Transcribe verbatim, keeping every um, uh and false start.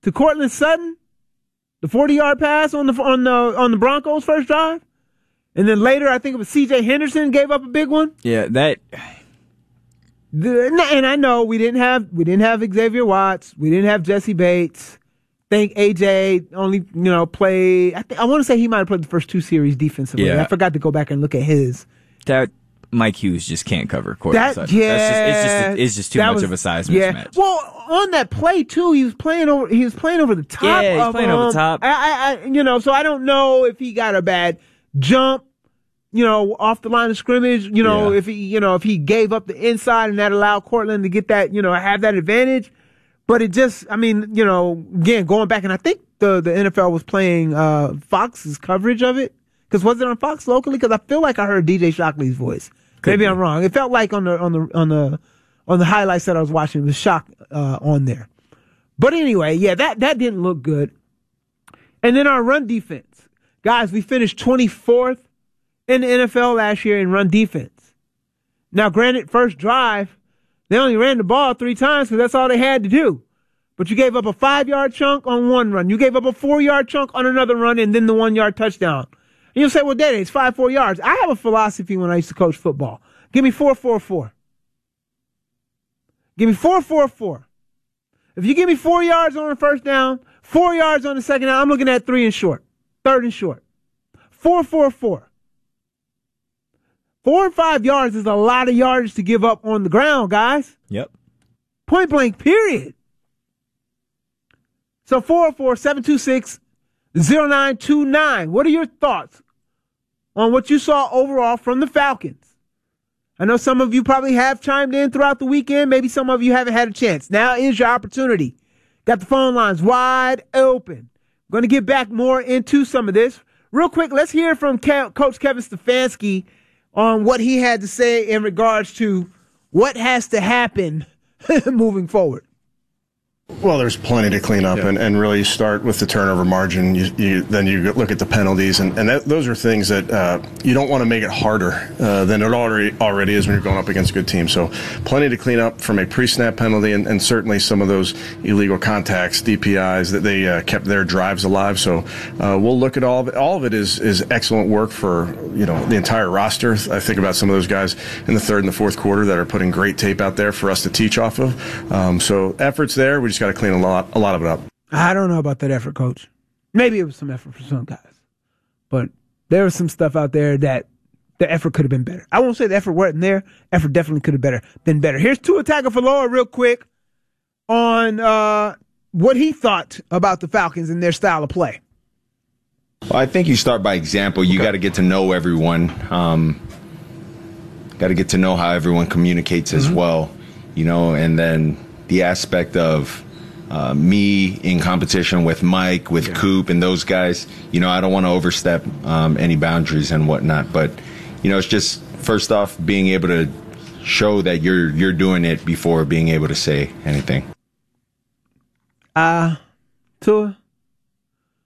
to Cortland Sutton, the forty-yard pass on the on the on the Broncos' first drive, and then later I think it was C J Henderson gave up a big one. Yeah, that. The, and I know we didn't have we didn't have Xavier Watts, we didn't have Jesse Bates. I think A J only, you know, played. I, th- I want to say he might have played the first two series defensively. Yeah. I forgot to go back and look at his. That Mike Hughes just can't cover Cortland That Sutton. yeah, That's just, it's just it's just too much was, of a size yeah. mismatch. Well, on that play too, he was playing over. He was playing over the top. Yeah, he's of playing him. over the top. I, I, I, you know, so I don't know if he got a bad jump, you know, off the line of scrimmage. You know, Yeah. if he, you know, if he gave up the inside and that allowed Cortland to get that, you know, have that advantage. But it just, I mean, you know, again, going back, and I think the, the N F L was playing uh, Fox's coverage of it. Because was it on Fox locally? Because I feel like I heard D J Shockley's voice. Could Maybe be. I'm wrong. It felt like on the on the on the on the highlights that I was watching, it was Shock uh, on there. But anyway, yeah, that that didn't look good. And then our run defense, guys, we finished twenty-fourth in the N F L last year in run defense. Now, granted, first drive, they only ran the ball three times because that's all they had to do. But you gave up a five-yard chunk on one run. You gave up a four-yard chunk on another run, and then the one-yard touchdown. And you'll say, well, Daddy, it's five, four yards. I have a philosophy when I used to coach football. Give me four, four, four. Give me four, four, four. If you give me four yards on the first down, four yards on the second down, I'm looking at three and short, third and short. Four, four, four. Four and five yards is a lot of yardage to give up on the ground, guys. Yep. Point blank, period. So four oh four, seven two six, oh nine two nine. What are your thoughts on what you saw overall from the Falcons? I know some of you probably have chimed in throughout the weekend. Maybe some of you haven't had a chance. Now is your opportunity. Got the phone lines wide open. Going to get back more into some of this. Real quick, let's hear from Ke- Coach Kevin Stefanski on what he had to say in regards to what has to happen moving forward. Well, there's plenty to clean up, yeah. and, and really start with the turnover margin. You, you, then you look at the penalties, and, and that, those are things that uh, you don't want to make it harder uh, than it already already is when you're going up against a good team. So plenty to clean up from a pre-snap penalty, and, and certainly some of those illegal contacts, D P Is, that they uh, kept their drives alive. So uh, we'll look at all of it. All of it is is excellent work for you know the entire roster. I think about some of those guys in the third and the fourth quarter that are putting great tape out there for us to teach off of. Um, so efforts there. We just got to clean a lot, a lot of it up. I don't know about that effort, Coach. Maybe it was some effort for some guys, but there was some stuff out there that the effort could have been better. I won't say the effort wasn't there. Effort definitely could have better been better. Here's Tua Tagovailoa real quick on uh, what he thought about the Falcons and their style of play. Well, I think you start by example. You okay. got to get to know everyone. Um, got to get to know how everyone communicates as mm-hmm. well, you know, and then the aspect of uh, me in competition with Mike, with yeah. Coop, and those guys. You know, I don't want to overstep um, any boundaries and whatnot. But, you know, it's just, first off, being able to show that you're you're doing it before being able to say anything. Uh, Tua,